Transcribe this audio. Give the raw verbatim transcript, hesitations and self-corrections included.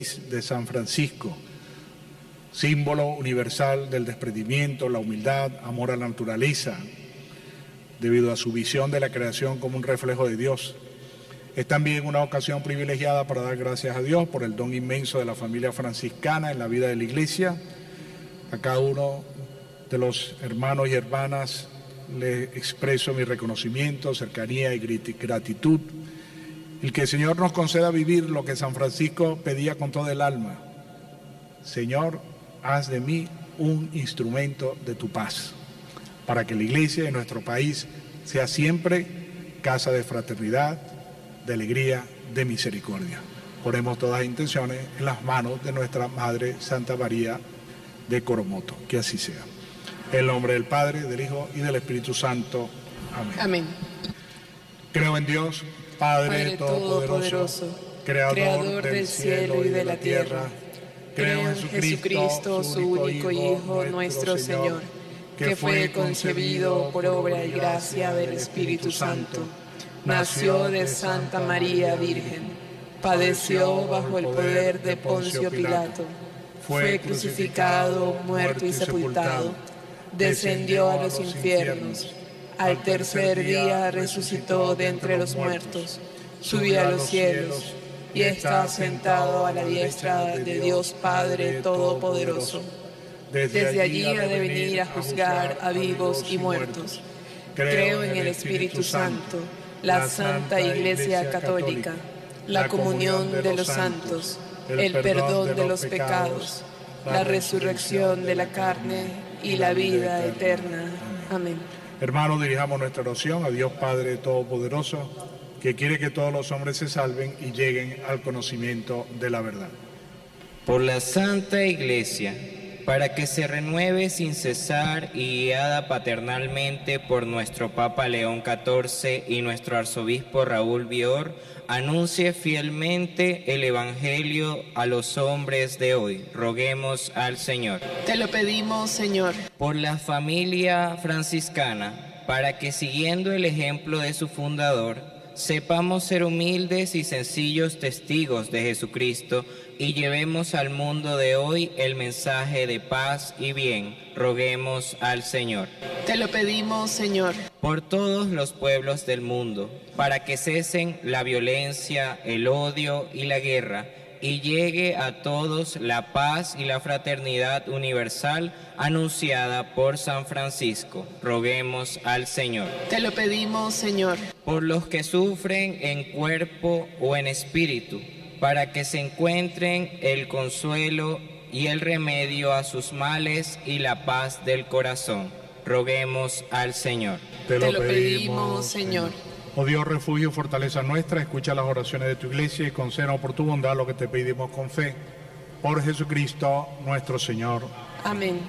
de San Francisco, símbolo universal del desprendimiento, la humildad, amor a la naturaleza, debido a su visión de la creación como un reflejo de Dios. Es también una ocasión privilegiada para dar gracias a Dios por el don inmenso de la familia franciscana en la vida de la Iglesia. A cada uno de los hermanos y hermanas le expreso mi reconocimiento, cercanía y gratitud. Y que el Señor nos conceda vivir lo que San Francisco pedía con todo el alma. Señor, haz de mí un instrumento de tu paz, para que la Iglesia de nuestro país sea siempre casa de fraternidad, de alegría, de misericordia. Ponemos todas las intenciones en las manos de nuestra Madre Santa María de Coromoto. Que así sea. En el nombre del Padre, del Hijo y del Espíritu Santo. Amén. Amén. Creo en Dios, Padre, Padre Todopoderoso, Todopoderoso, Creador, Creador del cielo y de la tierra. Creo en Jesucristo, su único Hijo, nuestro Señor, que fue concebido por obra y gracia del Espíritu Santo. Nació de Santa María Virgen, padeció bajo el poder de Poncio Pilato, fue crucificado, muerto y sepultado, descendió a los infiernos, al tercer día resucitó de entre los muertos, subió a los cielos y está sentado a la diestra de Dios Padre Todopoderoso. Desde allí ha de venir a juzgar a vivos y muertos. Creo en el Espíritu Santo, la Santa Iglesia Católica, la comunión de los santos, el perdón de los pecados, la resurrección de la carne y la vida eterna. Amén. Hermanos, dirijamos nuestra oración a Dios Padre Todopoderoso, que quiere que todos los hombres se salven y lleguen al conocimiento de la verdad. Por la Santa Iglesia, para que se renueve sin cesar y guiada paternalmente por nuestro Papa León catorce y nuestro Arzobispo Raúl Bior, anuncie fielmente el Evangelio a los hombres de hoy. Roguemos al Señor. Te lo pedimos, Señor. Por la familia franciscana, para que siguiendo el ejemplo de su fundador, sepamos ser humildes y sencillos testigos de Jesucristo y llevemos al mundo de hoy el mensaje de paz y bien. Roguemos al Señor. Te lo pedimos, Señor. Por todos los pueblos del mundo, para que cesen la violencia, el odio y la guerra, y llegue a todos la paz y la fraternidad universal anunciada por San Francisco. Roguemos al Señor. Te lo pedimos, Señor. Por los que sufren en cuerpo o en espíritu, para que se encuentren el consuelo y el remedio a sus males y la paz del corazón. Roguemos al Señor. Te lo, Te lo pedimos, pedimos, Señor. Oh Dios, refugio y fortaleza nuestra, escucha las oraciones de tu Iglesia y concédenos por tu bondad lo que te pedimos con fe. Por Jesucristo nuestro Señor. Amén.